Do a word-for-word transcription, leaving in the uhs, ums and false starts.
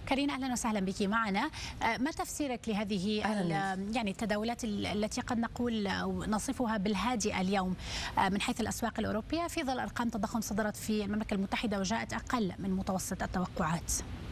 كارين أهلا وسهلا بك معنا. ما تفسيرك لهذه يعني التداولات التي قد نقول أو نصفها بالهادئة اليوم من حيث الأسواق الأوروبية في ظل أرقام تضخم صدرت في المملكة المتحدة وجاءت أقل من متوسط التوقعات؟